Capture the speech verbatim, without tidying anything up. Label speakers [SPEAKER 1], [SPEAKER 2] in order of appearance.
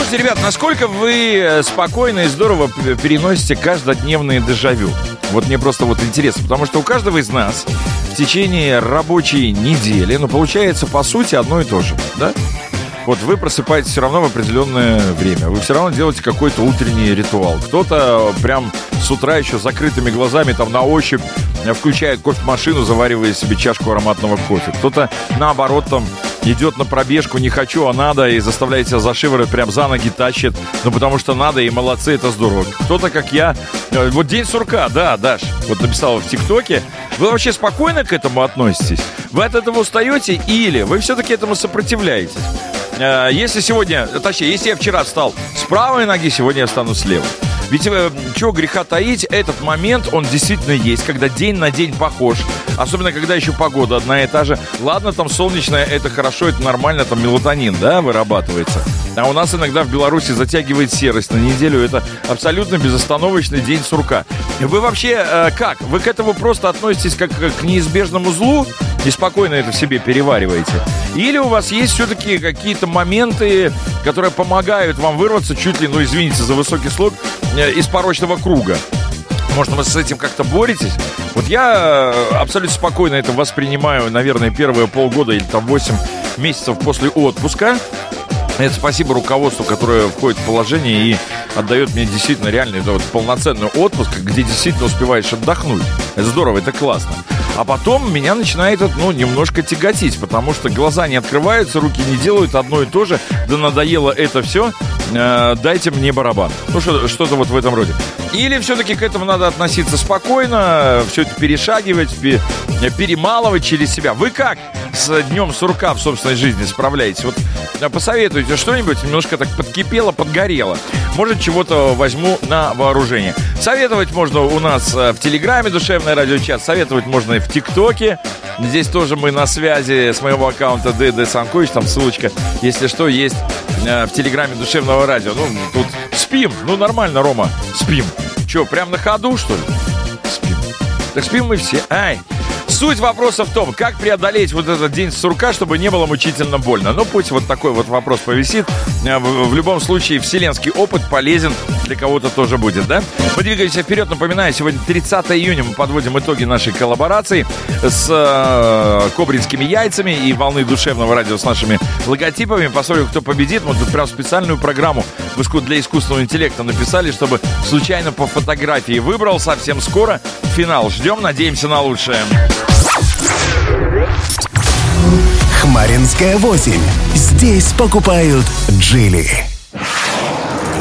[SPEAKER 1] Слушайте, ребят, насколько вы спокойно и здорово переносите каждодневные дежавю? Вот мне просто вот интересно, потому что у каждого из нас в течение рабочей недели, ну, получается, по сути, одно и то же, да? Вот вы просыпаетесь все равно в определенное время. Вы все равно делаете какой-то утренний ритуал. Кто-то прям с утра еще с закрытыми глазами там на ощупь включает кофемашину, заваривая себе чашку ароматного кофе. Кто-то наоборот там идет на пробежку, не хочу, а надо, и заставляет себя за шиворот, прям за ноги тащит. Ну потому что надо, и молодцы, это здорово. Кто-то, как я, вот день сурка, да, Даш, вот написала в ТикТоке. Вы вообще спокойно к этому относитесь? Вы от этого устаете или вы все-таки этому сопротивляетесь? Если сегодня, точнее, если я вчера встал с правой ноги, сегодня я встану с левой. Ведь чего греха таить, этот момент, он действительно есть, когда день на день похож. Особенно, когда еще погода одна и та же. Ладно, там солнечная, это хорошо, это нормально, там мелатонин, да, вырабатывается. А у нас иногда в Беларуси затягивает серость на неделю. Это абсолютно безостановочный день сурка. Вы вообще э, как? Вы к этому просто относитесь как к неизбежному злу и спокойно это в себе перевариваете? Или у вас есть все-таки какие-то моменты, которые помогают вам вырваться чуть ли, ну извините за высокий слог, э, из порочного круга? Может, вы с этим как-то боретесь? Вот я абсолютно спокойно это воспринимаю, наверное, первые полгода или там восемь месяцев после отпуска. Это спасибо руководству, которое входит в положение и отдает мне действительно реальный это вот, полноценный отпуск, где действительно успеваешь отдохнуть. Это здорово, это классно. А потом меня начинает это, ну, немножко тяготить, потому что глаза не открываются, руки не делают одно и то же. Да надоело это все, э, дайте мне барабан. Ну, что, что-то вот в этом роде. Или все-таки к этому надо относиться спокойно, все это перешагивать, перемалывать через себя. Вы как с днем сурка в собственной жизни справляетесь? Вот посоветуйте что-нибудь, немножко так подкипело, подгорело. Может, чего-то возьму на вооружение. Советовать можно у нас в Телеграме, Душевное радиочат. Советовать можно и в ТикТоке. Здесь тоже мы на связи с моего аккаунта ДД Санкович. Там ссылочка, если что, есть в Телеграме Душевного радио. Ну, тут спим. Ну, нормально, Рома, спим. Че, прям на ходу, что ли? Спим. Так спим мы все. Ай. Суть вопроса в том, как преодолеть вот этот день сурка, чтобы не было мучительно больно. Ну, пусть вот такой вот вопрос повисит. В, в любом случае, вселенский опыт полезен для кого-то тоже будет, да? Мы двигаемся вперед. Напоминаю, сегодня тридцатое июня мы подводим итоги нашей коллаборации с э, Кобринскими яйцами и волны душевного радио с нашими логотипами. Посмотрим, кто победит. Мы тут прям специальную программу для искусственного интеллекта написали, чтобы случайно по фотографии выбрал. Совсем скоро финал. Ждем, надеемся на лучшее.
[SPEAKER 2] Хмаринская восемь. Здесь покупают Джили.